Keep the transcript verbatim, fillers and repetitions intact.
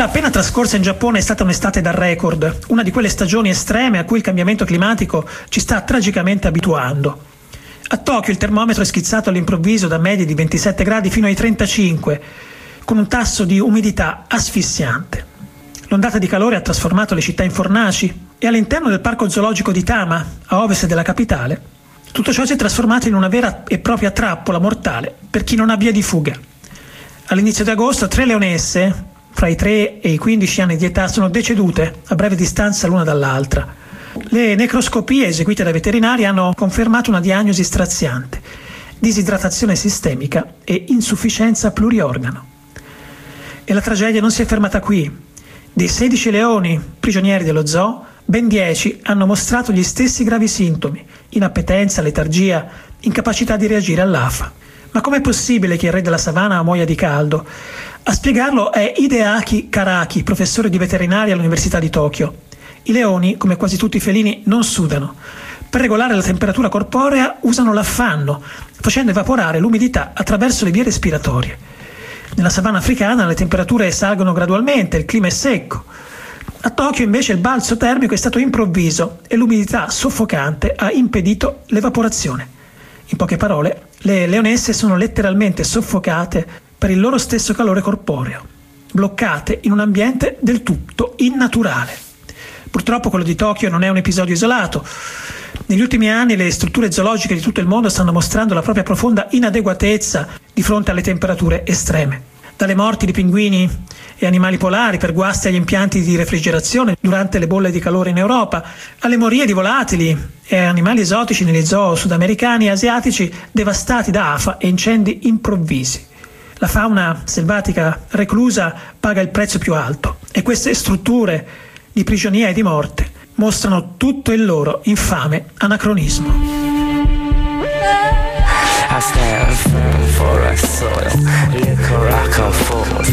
Quella appena trascorsa in Giappone è stata un'estate da record, una di quelle stagioni estreme a cui il cambiamento climatico ci sta tragicamente abituando. A Tokyo il termometro è schizzato all'improvviso da medie di ventisette gradi fino ai trentacinque, con un tasso di umidità asfissiante. L'ondata di calore ha trasformato le città in fornaci e all'interno del parco zoologico di Tama, a ovest della capitale, tutto ciò si è trasformato in una vera e propria trappola mortale per chi non ha via di fuga. All'inizio di agosto tre leonesse, fra i tre e i quindici anni di età, sono decedute a breve distanza l'una dall'altra. Le necroscopie eseguite dai veterinari hanno confermato una diagnosi straziante: disidratazione sistemica e insufficienza pluriorgano. E la tragedia non si è fermata qui. Dei sedici leoni prigionieri dello zoo, ben dieci hanno mostrato gli stessi gravi sintomi: inappetenza, letargia, incapacità di reagire all'afa. Ma com'è possibile che il re della savana muoia di caldo? A spiegarlo è Hideaki Karaki, professore di veterinaria all'Università di Tokyo. I leoni, come quasi tutti i felini, non sudano. Per regolare la temperatura corporea usano l'affanno, facendo evaporare l'umidità attraverso le vie respiratorie. Nella savana africana le temperature salgono gradualmente, il clima è secco. A Tokyo invece il balzo termico è stato improvviso e l'umidità soffocante ha impedito l'evaporazione. In poche parole, le leonesse sono letteralmente soffocate per il loro stesso calore corporeo, bloccate in un ambiente del tutto innaturale. Purtroppo quello di Tokyo non è un episodio isolato. Negli ultimi anni le strutture zoologiche di tutto il mondo stanno mostrando la propria profonda inadeguatezza di fronte alle temperature estreme. Dalle morti di pinguini e animali polari per guasti agli impianti di refrigerazione durante le bolle di calore in Europa, alle morie di volatili e animali esotici negli zoo sudamericani e asiatici devastati da afa e incendi improvvisi. La fauna selvatica reclusa paga il prezzo più alto e queste strutture di prigionia e di morte mostrano tutto il loro infame anacronismo. I stand firm for a soil, liquor rock force,